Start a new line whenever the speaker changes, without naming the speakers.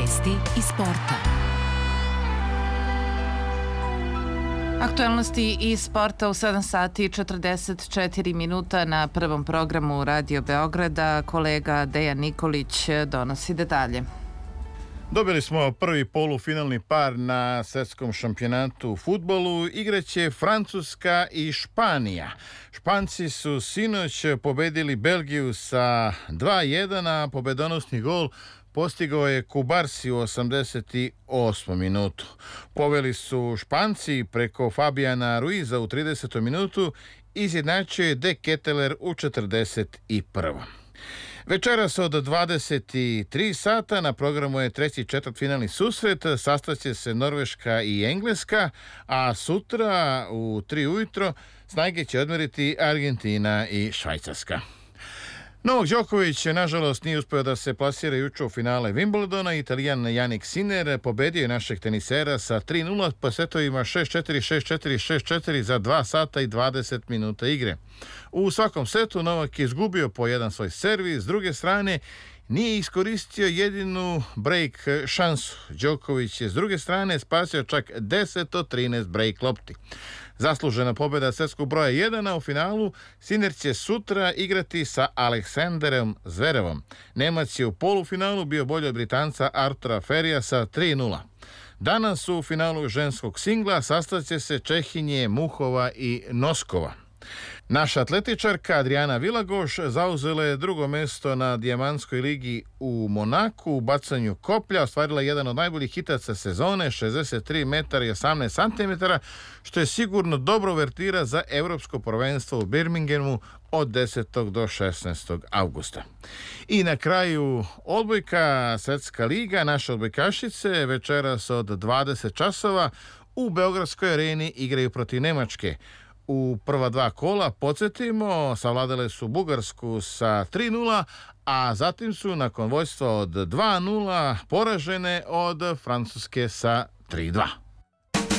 Vesti iz sporta. Aktualnosti iz sporta u 7 sati i 44 minuta na prvom programu Radio Beograda. Kolega Dejan Nikolić donosi detalje.
Dobili smo prvi polufinalni par na svetskom šampionatu u fudbalu. Igraće Francuska i Španija. Španci su sinoć pobedili Belgiju sa 2:1, a pobedonosni gol postigao je Kubarsi u 88. minutu. Poveli su Španci preko Fabiana Ruiza u 30. minutu, izjednačio je De Ketelaere u 41. Večeras od 23 sata na programu je treći četvrtfinalni susret, sastaće se Norveška i Engleska, a sutra u 3 ujutro snage će odmeriti Argentina i Švajcarska. Novak Đoković nažalost nije uspeo da se plasira juče u finale Wimbledona. Italijan Jannik Sinner pobedio je našeg tenisera sa 3:0 po setovima 6:4, 6:4, 6:4 za 2 sata i 20 minuta igre. U svakom setu Novak je izgubio po jedan svoj servis, s druge strane nije iskoristio jedinu break šansu. Đoković je s druge strane spasio čak 10 od 13 break lopti. Zaslužena pobjeda svetskog broja 1, a u finalu Sinner će sutra igrati sa Aleksanderom Zverevom. Nemac je u polufinalu bio bolji od Britanca Artura Ferija sa 3:0. Danas u finalu ženskog singla sastaće se Čehinje Muhova i Noskova. Naša atletičarka Adriana Vilagoš zauzela je drugo mesto na Dijamantskoj ligi u Monaku u bacanju koplja, ostvarila jedan od najboljih hitaca sezone, 63 metara i 18 santimetara, što je sigurno dobro uvertira za evropsko prvenstvo u Birminghamu od 10. do 16. avgusta. I na kraju odbojka, svetska liga, naše odbojkašice večeras od 20 časova u Beogradskoj areni igraju protiv Nemačke. U prva 2 kola, podsjetimo, savladale su Bugarsku sa 3:0, a zatim su nakon vođstva od 2:0 poražene od Francuske sa 3:2.